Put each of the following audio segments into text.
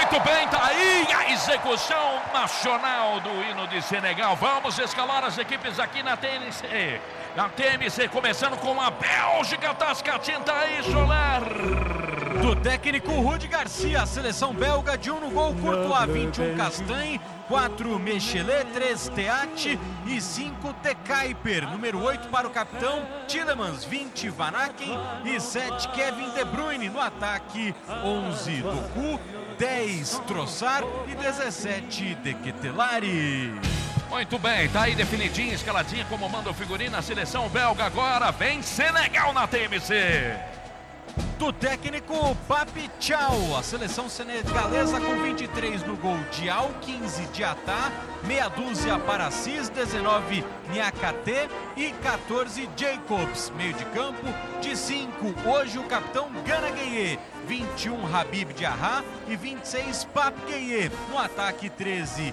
Muito bem, tá aí a execução nacional do hino de Senegal. Vamos escalar as equipes aqui na TMC. Na TMC, começando com a Bélgica, Tascatinta aí, Soler. Do técnico Rudi Garcia, a seleção belga de 1 no gol, Courtois, 21 Castagne, 4 Mechelet, 3 Teat e 5 De Kuyper. Número 8 para o capitão Tielemans, 20 Van Aken e 7 Kevin De Bruyne. No ataque, 11 Doku, 10 Trossard e 17 De Ketelaere. Muito bem, tá aí definidinho, escaladinha como manda o figurino. A seleção belga agora vem Senegal na TMC. Do técnico Papi Thiaw, a seleção senegalesa com 23 no gol, Diaw, 15 Diatá, meia dúzia para Assis, 19 Niakate e 14 Jacobs. Meio de campo, de 5 hoje o capitão Gana Gueye, 21 Habib Diarra e 26 Pape Gueye. No ataque, 13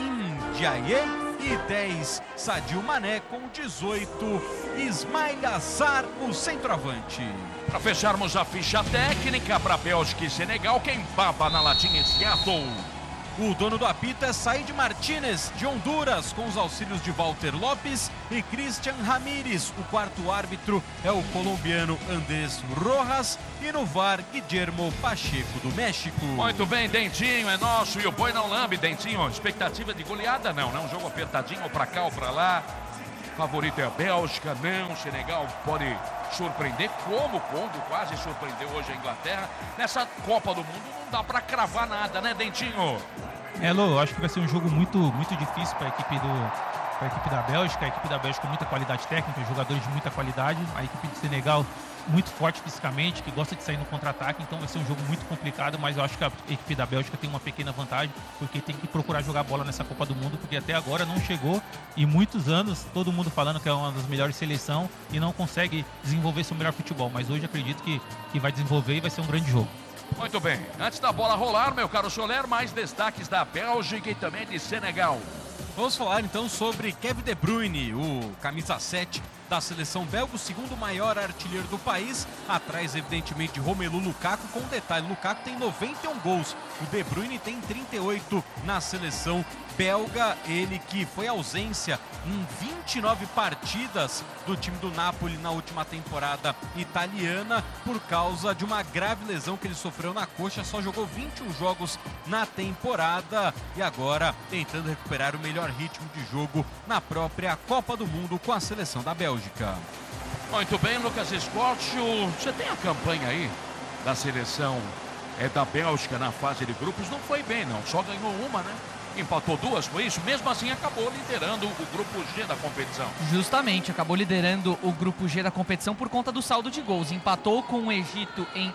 Ndiaye e 10 Sadio Mané, com 18 Ismail Assar, o centroavante. Para fecharmos a ficha técnica para Bélgica e Senegal, quem baba na latinha é Seattle. O dono do apito é Said Martínez, de Honduras, com os auxílios de Walter Lopes e Christian Ramírez. O quarto árbitro é o colombiano Andrés Rojas e no VAR, Guillermo Pacheco, do México. Muito bem, Dentinho é nosso e o boi não lambe. Dentinho, expectativa de goleada? Não, um jogo apertadinho ou para cá ou para lá. Favorito é a Bélgica, não, o Senegal pode surpreender, como o Congo quase surpreendeu hoje a Inglaterra. Nessa Copa do Mundo não dá para cravar nada, né, Dentinho? Lô, eu acho que vai ser um jogo muito difícil para a equipe da Bélgica. A equipe da Bélgica com muita qualidade técnica, jogadores de muita qualidade. A equipe de Senegal muito forte fisicamente, que gosta de sair no contra-ataque, então vai ser um jogo muito complicado, mas eu acho que a equipe da Bélgica tem uma pequena vantagem, porque tem que procurar jogar bola nessa Copa do Mundo, porque até agora não chegou, e muitos anos, todo mundo falando que é uma das melhores seleções e não consegue desenvolver seu melhor futebol, mas hoje acredito que vai desenvolver e vai ser um grande jogo. Muito bem, antes da bola rolar, meu caro Soler, mais destaques da Bélgica e também de Senegal. Vamos falar então sobre Kevin De Bruyne, o camisa 7 da seleção belga, o segundo maior artilheiro do país, atrás evidentemente de Romelu Lukaku, com um detalhe, Lukaku tem 91 gols, o De Bruyne tem 38 na seleção belga, ele que foi ausência em 29 partidas do time do Napoli na última temporada italiana, por causa de uma grave lesão que ele sofreu na coxa, só jogou 21 jogos na temporada e agora tentando recuperar o melhor ritmo de jogo na própria Copa do Mundo com a seleção da Bélgica. Muito bem, Lucas Escócio, você tem a campanha aí da seleção da Bélgica na fase de grupos? Não foi bem não, só ganhou uma, né? Empatou duas, foi isso? Mesmo assim acabou liderando o grupo G da competição. Justamente, acabou liderando o grupo G da competição por conta do saldo de gols. Empatou com o Egito em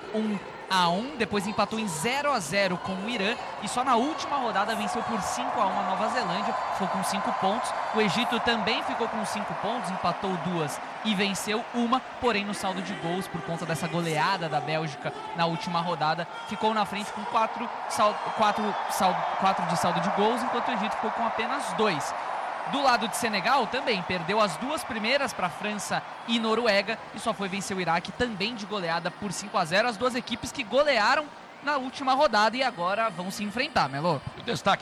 1-1, depois empatou em 0-0 com o Irã e só na última rodada venceu por 5-1 a Nova Zelândia, ficou com 5 pontos. O Egito também ficou com 5 pontos, empatou 2 e venceu uma, porém no saldo de gols, por conta dessa goleada da Bélgica na última rodada, ficou na frente com 4 de saldo de gols, enquanto o Egito ficou com apenas 2. Do lado de Senegal também perdeu as duas primeiras para França e Noruega e só foi vencer o Iraque também de goleada por 5-0. As duas equipes que golearam na última rodada e agora vão se enfrentar, Melo. O destaque